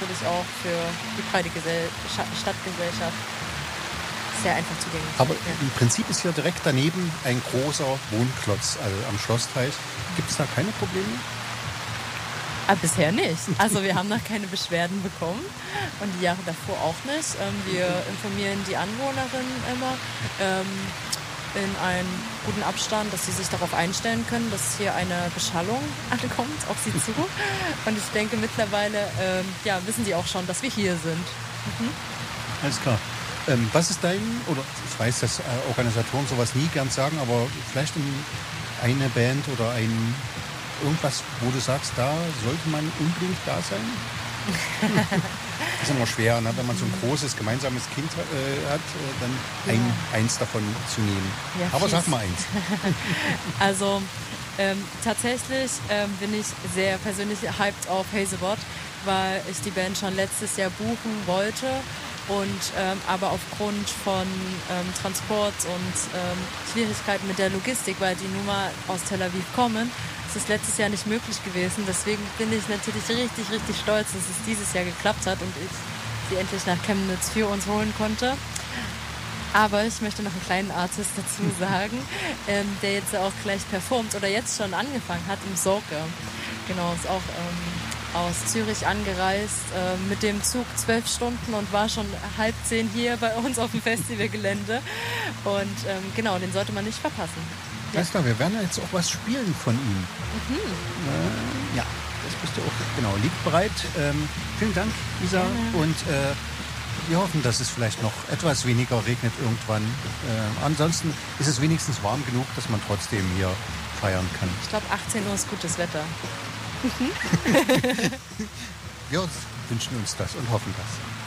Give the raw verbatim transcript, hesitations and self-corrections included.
natürlich auch für die breite Gesell- Stadtgesellschaft sehr einfach zugänglich. Aber ja. im Prinzip ist hier direkt daneben ein großer Wohnklotz, also am Schlossteich. Gibt es da keine Probleme? Ah, bisher nicht. Also wir haben noch keine Beschwerden bekommen und die Jahre davor auch nicht. Ähm, wir informieren die Anwohnerinnen immer ähm, in einem guten Abstand, dass sie sich darauf einstellen können, dass hier eine Beschallung ankommt auf sie zu. Und ich denke, mittlerweile ähm, ja, wissen sie auch schon, dass wir hier sind. Mhm. Alles klar. Ähm, was ist dein, oder ich weiß, dass äh, Organisatoren sowas nie gern sagen, aber vielleicht ein, eine Band oder ein irgendwas, wo du sagst, da sollte man unbedingt da sein? Das ist immer schwer, ne? Wenn man so ein großes gemeinsames Kind äh, hat, äh, dann ein, ja. eins davon zu nehmen. Ja, aber fies. Sag mal eins. Also ähm, tatsächlich ähm, bin ich sehr persönlich hyped auf Hazebot, weil ich die Band schon letztes Jahr buchen wollte. Und ähm, aber aufgrund von ähm, Transport und ähm, Schwierigkeiten mit der Logistik, weil die nun mal aus Tel Aviv kommen, ist es letztes Jahr nicht möglich gewesen. Deswegen bin ich natürlich richtig, richtig stolz, dass es dieses Jahr geklappt hat und ich sie endlich nach Chemnitz für uns holen konnte. Aber ich möchte noch einen kleinen Artist dazu sagen, ähm, der jetzt auch gleich performt oder jetzt schon angefangen hat im Sorge. Genau, ist auch ähm, aus Zürich angereist, äh, mit dem Zug zwölf Stunden und war schon halb zehn hier bei uns auf dem Festivalgelände. Und ähm, genau, den sollte man nicht verpassen. Ja. Alles klar, wir werden jetzt auch was spielen von ihm. Mhm. Äh, ja, das bist du auch. Genau, liegt bereit. Ähm, vielen Dank, Isa. Ja. Und äh, wir hoffen, dass es vielleicht noch etwas weniger regnet irgendwann. Äh, ansonsten ist es wenigstens warm genug, dass man trotzdem hier feiern kann. Ich glaube, achtzehn Uhr ist gutes Wetter. Wir wünschen uns das und hoffen das.